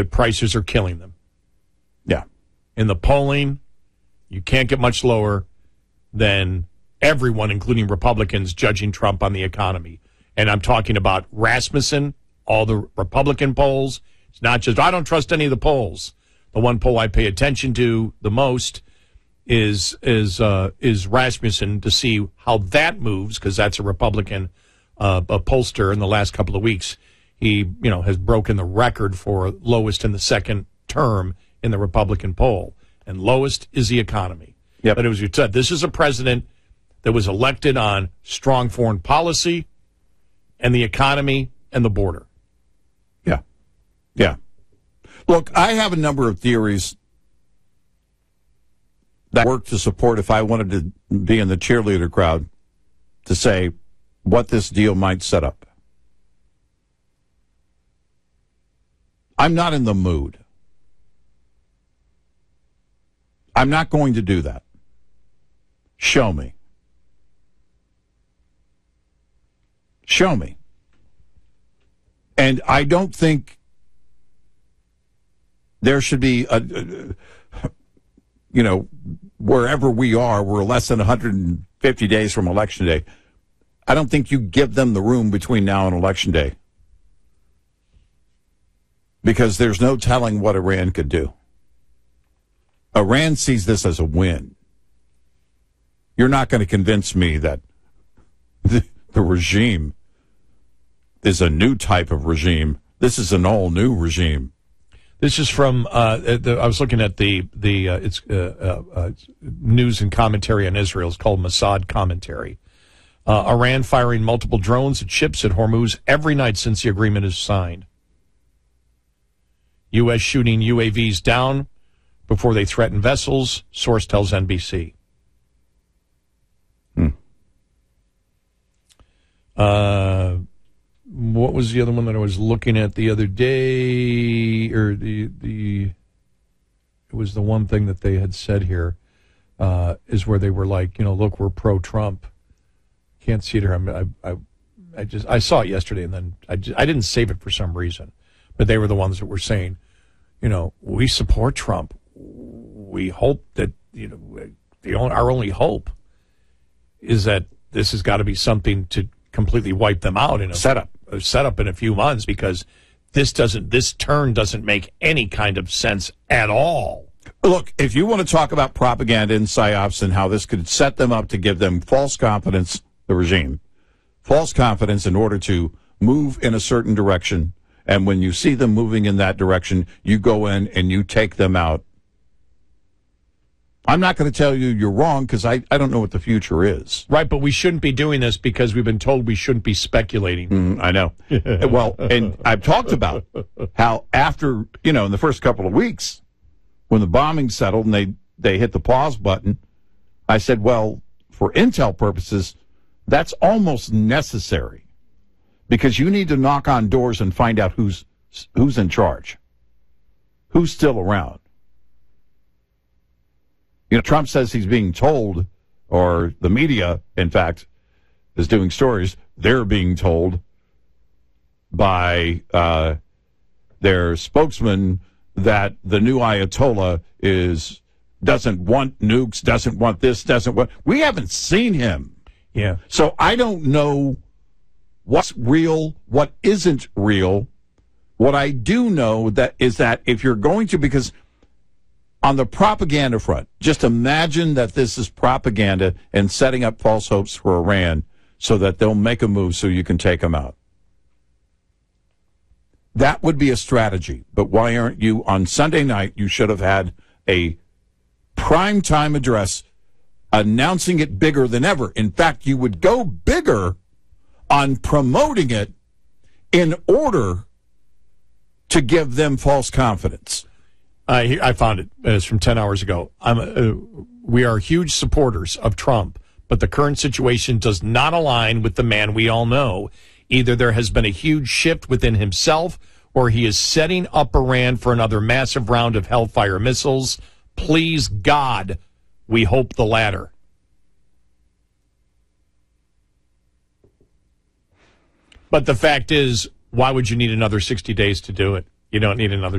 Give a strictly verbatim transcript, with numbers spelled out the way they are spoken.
that prices are killing them. Yeah. In the polling, you can't get much lower than everyone, including Republicans, judging Trump on the economy. And I'm talking about Rasmussen, all the Republican polls. It's not just, I don't trust any of the polls. The one poll I pay attention to the most is is uh, is Rasmussen, to see how that moves, because that's a Republican uh, a pollster in the last couple of weeks. He, you know, has broken the record for lowest in the second term in the Republican poll. And lowest is the economy. Yep. But as you said, this is a president that was elected on strong foreign policy and the economy and the border. Yeah. Yeah. Look, I have a number of theories that work to support, if I wanted to be in the cheerleader crowd, to say what this deal might set up. I'm not in the mood. I'm not going to do that. Show me. Show me. And I don't think there should be, a, a, you know, wherever we are, we're less than one hundred fifty days from Election Day. I don't think you give them the room between now and Election Day, because there's no telling what Iran could do. Iran sees this as a win. You're not going to convince me that the, the regime is a new type of regime. This is an all-new regime. This is from, uh, the, I was looking at the, the uh, it's uh, uh, uh, news and commentary on Israel. It's called Mossad Commentary. Uh, Iran firing multiple drones at ships at Hormuz every night since the agreement is signed. U S shooting U A Vs down before they threaten vessels, source tells N B C. Hmm. Uh, what was the other one that I was looking at the other day? Or the the it was the one thing that they had said here, uh, is where they were like, you know, look, we're pro-Trump. Can't see it here. I'm, I, I, I just I saw it yesterday, and then I, just, I didn't save it for some reason. But they were the ones that were saying, you know, we support Trump. We hope that, you know, the only, our only hope is that this has got to be something to completely wipe them out in a setup, a setup in a few months, because this doesn't, this turn doesn't make any kind of sense at all. Look, if you want to talk about propaganda and psyops and how this could set them up to give them false confidence, the regime, false confidence in order to move in a certain direction, and when you see them moving in that direction, you go in and you take them out. I'm not going to tell you you're wrong, because I, I don't know what the future is. Right, but we shouldn't be doing this because we've been told we shouldn't be speculating. Mm, I know. Well, and I've talked about how after, you know, in the first couple of weeks, when the bombing settled and they, they hit the pause button, I said, well, for intel purposes, that's almost necessary, because you need to knock on doors and find out who's who's in charge, who's still around. You know, Trump says he's being told, or the media, in fact, is doing stories. They're being told by uh, their spokesman that the new Ayatollah is doesn't want nukes, doesn't want this, doesn't want. We haven't seen him. Yeah. So I don't know what's real, what isn't real. What I do know that is that if you're going to, because on the propaganda front, just imagine that this is propaganda and setting up false hopes for Iran so that they'll make a move so you can take them out. That would be a strategy. But why aren't you, on Sunday night, you should have had a primetime address announcing it bigger than ever. In fact, you would go bigger on promoting it in order to give them false confidence. I I found it. It's from ten hours ago. I'm, uh, we are huge supporters of Trump, but the current situation does not align with the man we all know. Either there has been a huge shift within himself, or he is setting up Iran for another massive round of Hellfire missiles. Please, God, we hope the latter. But the fact is, why would you need another sixty days to do it? You don't need another